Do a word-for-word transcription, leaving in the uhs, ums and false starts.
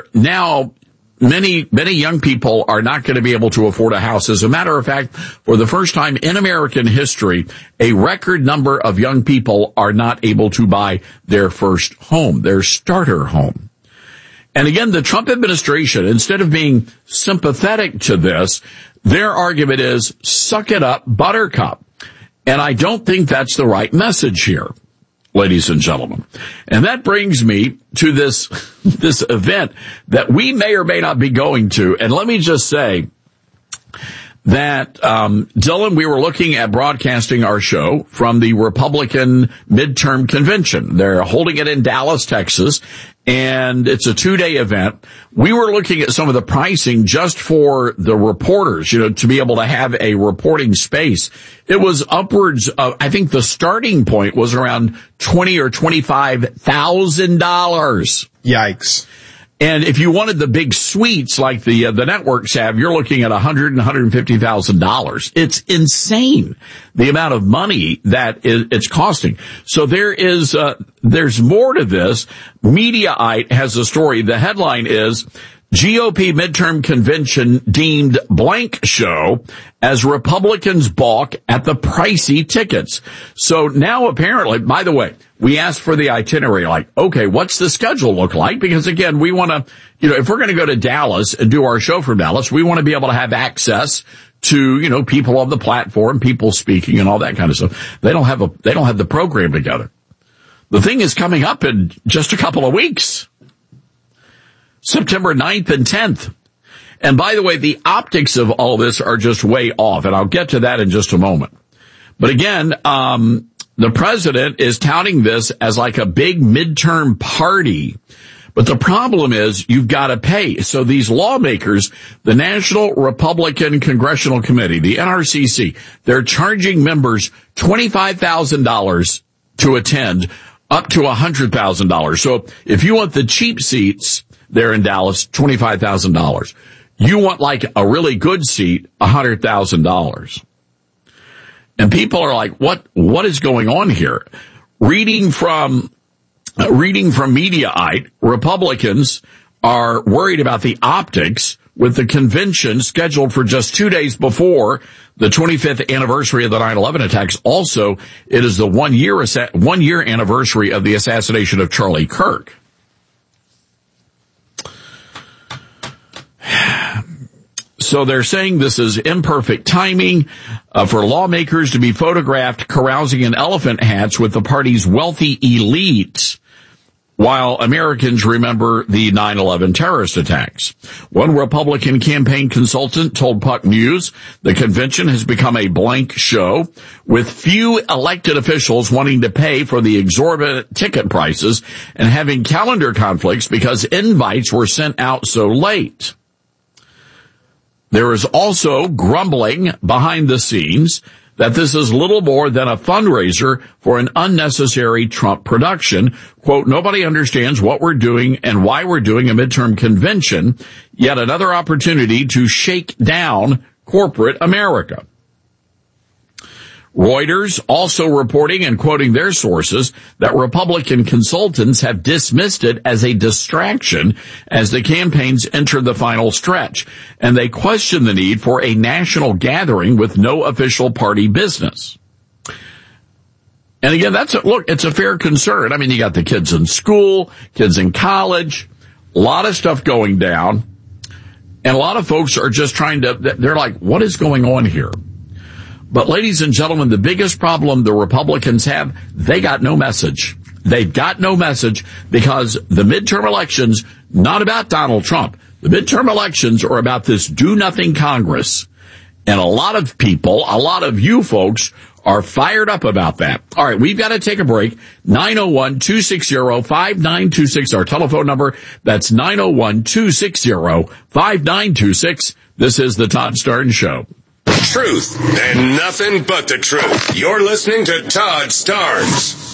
where now many, many young people are not going to be able to afford a house. As a matter of fact, for the first time in American history, a record number of young people are not able to buy their first home, their starter home. And again, the Trump administration, instead of being sympathetic to this, their argument is, suck it up, buttercup. And I don't think that's the right message here, ladies and gentlemen. And that brings me to this, this event that we may or may not be going to. And let me just say that, um, Dylan, we were looking at broadcasting our show from the Republican midterm convention. They're holding it in Dallas, Texas, and it's a two-day event. We were looking at some of the pricing just for the reporters, you know, to be able to have a reporting space. It was upwards of, I think the starting point was around twenty or twenty-five thousand dollars. Yikes. And if you wanted the big suites like the uh, the networks have, you're looking at one hundred thousand dollars and one hundred fifty thousand dollars. It's insane, the amount of money that it's costing. So there is, uh, there's more to this. Mediaite has a story. The headline is, G O P midterm convention deemed blank show as Republicans balk at the pricey tickets. So now apparently, by the way, we asked for the itinerary, like, okay, what's the schedule look like? Because again, we want to, you know, if we're going to go to Dallas and do our show from Dallas, we want to be able to have access to, you know, people on the platform, people speaking and all that kind of stuff. They don't have a, they don't have the program together. The thing is coming up in just a couple of weeks. September ninth and tenth. And by the way, the optics of all this are just way off, and I'll get to that in just a moment. But again, um, the president is touting this as like a big midterm party. But the problem is you've got to pay. So these lawmakers, the National Republican Congressional Committee, the N R C C, they're charging members twenty-five thousand dollars to attend, up to one hundred thousand dollars. So if you want the cheap seats there in Dallas, twenty-five thousand dollars. You want like a really good seat, one hundred thousand dollars. And people are like, what, what is going on here? Reading from, uh, reading from Mediaite, Republicans are worried about the optics with the convention scheduled for just two days before the twenty-fifth anniversary of the nine eleven attacks. Also, it is the one year, one year anniversary of the assassination of Charlie Kirk. So they're saying this is imperfect timing uh, for lawmakers to be photographed carousing in elephant hats with the party's wealthy elites while Americans remember the nine eleven terrorist attacks. One Republican campaign consultant told Puck News the convention has become a blank show, with few elected officials wanting to pay for the exorbitant ticket prices and having calendar conflicts because invites were sent out so late. There is also grumbling behind the scenes that this is little more than a fundraiser for an unnecessary Trump production. Quote, nobody understands what we're doing and why we're doing a midterm convention, yet another opportunity to shake down corporate America. Reuters also reporting and quoting their sources that Republican consultants have dismissed it as a distraction as the campaigns enter the final stretch, and they question the need for a national gathering with no official party business. And again, that's a, look, it's a fair concern. I mean, you got the kids in school, kids in college, a lot of stuff going down, and a lot of folks are just trying to, they're like, what is going on here? But ladies and gentlemen, the biggest problem the Republicans have, they got no message. They've got no message because the midterm elections, not about Donald Trump. The midterm elections are about this do-nothing Congress. And a lot of people, a lot of you folks are fired up about that. All right, we've got to take a break. nine oh one, two six zero, five nine two six, our telephone number. That's nine oh one, two six zero, five nine two six. This is the Todd Starnes Show. Truth and nothing but the truth. You're listening to Todd Starnes.